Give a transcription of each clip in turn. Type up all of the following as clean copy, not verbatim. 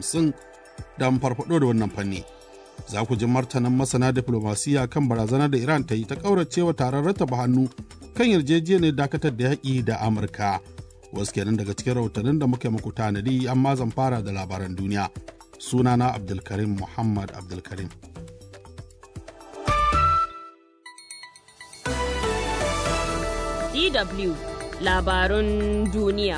50 don farfado da wannan fanni. Za ku ji martanin masana diflomasiya kan barazanar da Iran ta yi ta ƙauracewa taron rattaba hannu kan yarjejeniyar dakatar da yaƙi da Amurka. Wasu kenan daga cikin rahotannin da muka muku tanadi, amma zan fara da labaran duniya. Sunana Abdulkarim Muhammad Abdulkarim. DW labarun duniya.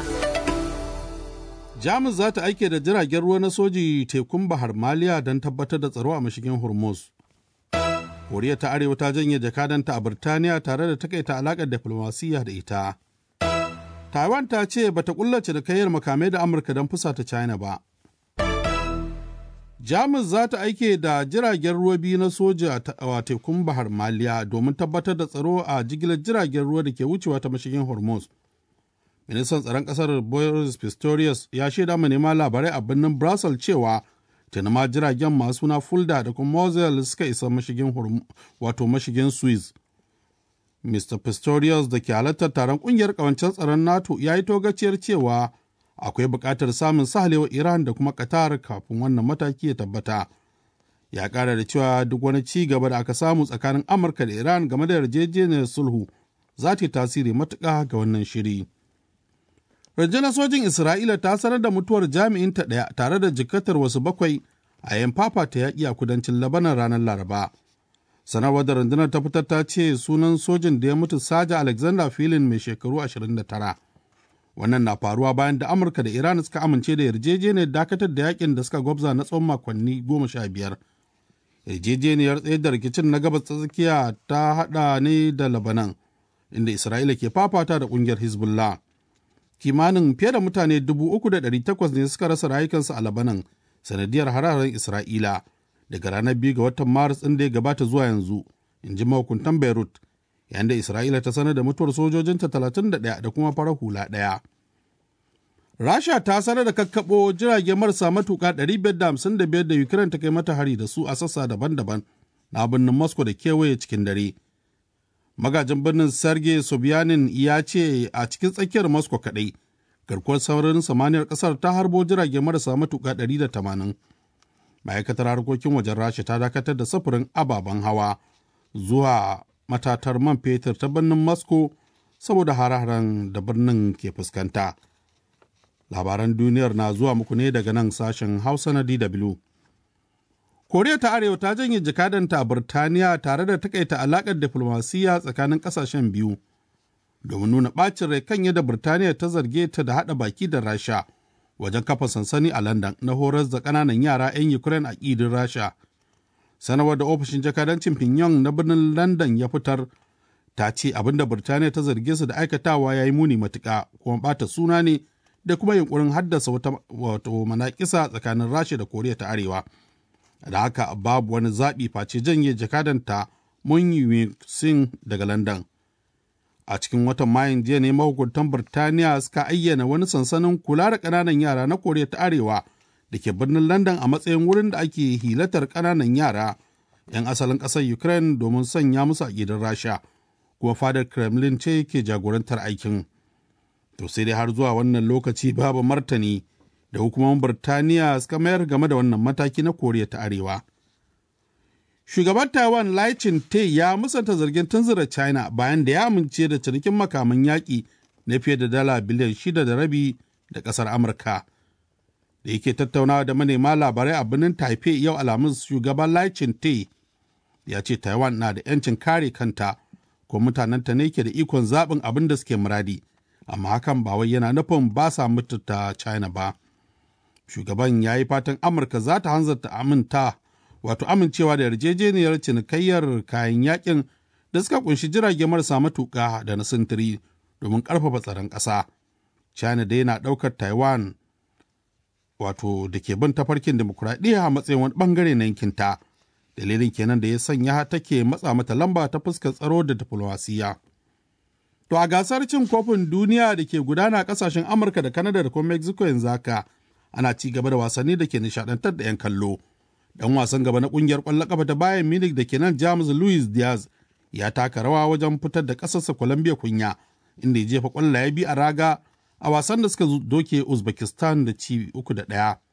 Jamus za ta aike da jiragen ruwa na soji tekun Bahar Maliya don tabbatar da tsaro a mashigin Hormuz. Koriya ta Arewa ta janye jakadanta a Birtaniya tare da takaita alaƙar diflomasiyya da ita. Taiwan ta ce bata kullace da kayyar makamai da Amurka don fusata China ba. Jamus za ta aike da jiragen ruwa biyu na soja a tekun Bahar Maliya domin tabbatar da tsaro a jigilar jiragen ruwa da ke wucewa ta mashigin Hormuz. Ministan tsaron ƙasar Boris Pistorius ya shaida manema labarai a birnin Brussels cewa tuni ma jiragen masu suna Fulda da kuma Mosel suka isa mashigin Suez. Mr. Pistorius da ke halartar taron ƙungiyar ƙawancen tsaron NATO ya yi togaciyar cewa akwai buƙatar samun sahalewar Iran da kuma Qatar kafin wannan mataki ya tabbata. Ya ƙara da cewa duk wani ci gaba da aka samu tsakanin Amurka da Iran game da yarjejeniyar sulhu za ta yi tasiri matuƙa ga wannan shiri. Rundunar sojin Isra'ila ta sanar da mutuwar jami'inta ɗaya tare da jikkatar wasu 7 a yayin fafata yaƙi a kudancin Labanan ranar Laraba. Sanarwar da rundunar ta fitar ta ce sunan sojin da ya mutu Saja Alexander Filin mai shekaru 29. Wannan na faruwa bayan da Amurka da Iran suka amince da yarjejeniyar dakatar da yakin da suka gwabza na tsawon makonni 15. Yarjejeniyar tsaye da rikicin na gabas ta tsakiya ta haɗa ne da Labanan, inda Isra'ila ke fafata da ƙungiyar Hezbollah. Kimanin fiye da mutane 3,800 ne suka rasa rayukansu a Labanan sanadiyar hararen Isra'ila daga ranar 2 ga watan Maris ɗin da ya gabata zuwa yanzu, in ji mahukuntan Beirut, yayin da Isra'ila ta sanar da mutuwar sojojinta 31 da kuma farar hula 1. Rasha ta sanar da kakkaɓo jirage marasa matuƙa 555 da Ukraine ta kai mata hari da su a sassa daban-daban na birnin Moscow da kewaye cikin dare. Magajin birnin Sergei Sobyanin ya ce a cikin tsakiyar Moscow kaɗai, garkuwar sararin samaniyar ƙasar ta harbo jirage marasa matuƙa 180. Ma'aikatar harkokin wajen Rasha ta dakatar da safurin ababen hawa zuwa matatar man fetur ta birnin Moscow saboda hare-haren da birnin ke fuskanta. Labaran duniyar na zuwa muku ne daga nan sashen Hausa na DW. Koriya ta Arewa ta janye jakadanta a Birtaniya tare da takaita alaƙar diflomasiyya tsakanin ƙasashen biyu domin nuna ɓacin rai kan yadda Birtaniya ta zarge ta da haɗa baki da Rasha wajen kafa sansani a London na horar da ƙananan yara 'yan Ukraine a ƙidin Rasha. Sanarwar da ofishin jakadancin Pyongyang na birnin London ya fitar ta ce abin da Birtaniya ta zarge su da aikatawa ya yi muni matuƙa kuma ɓata suna ne da kuma yunƙurin haddasa wata manaƙisa tsakanin Rasha da Koriya ta Arewa. Da haka babu wani zaɓi face janye jakadanta Moon Jae-in daga London. A cikin watan Mayun jiya ne mahukuntan Birtaniya suka ayyana wani sansanin kula da ƙananan yara na Koriya ta Arewa da ke birnin London a matsayin wurin da ake hilatar ƙananan yara 'yan asalin ƙasar Ukraine domin sanya musu a gidan Rasha, kuma fadar Kremlin ce ke jagorantar aikin. To sai dai har zuwa wannan lokaci babu martani da hukumomin Birtaniya suka mayar game da wannan mataki na Koriya ta Arewa. Shugaban Taiwan Lai Ching-te ya musanta zargin tunzura China bayan da ya amince da cinikin makaman yaƙi na fiye da dala biliyan 6.5 da ƙasar Amurka. Da yake tattaunawa da manema labarai a birnin Taipei yau Alhamis, shugaban Lai Ching-te ya ce Taiwan na da 'yancin kare kanta, kuma mutanenta ne ke da ikon zaɓin abin da suke muradi, amma hakan ba wai yana nufin ba sa mutunta China ba. Shugaban ya yi fatan Amurka za ta hanzarta amincewa da yarjejeniyar cinikayyar kayan yakin da suka kunshi jirage marasa matuƙa da na sintiri domin ƙarfafa tsaron ƙasa. China dai na ɗaukar Taiwan da ke bin tafarkin demokuraɗiyya a matsayin wani ɓangare na yankinta. Dalilin kenan da ya sanya take matsa mata lamba ta fuskar tsaro da diflomasiyya. To a gasar cin kofin duniya da ke gudana a ƙasashen Amurka da Canada da kuma Mexico yanzu haka, ana ci gaba da wasanni da ke nishadantar da 'yan kallo. Dan wasan gaba na kungiyar ƙwallon ƙafa ta Bayern Munich da ke nan Jamus, Luis Diaz, ya taka rawa wajen fitar da ƙasarsa Colombia kunya, inda ya jefa ƙwallaye biyu a raga a wasan da suka doke Uzbekistan da ci 3-1.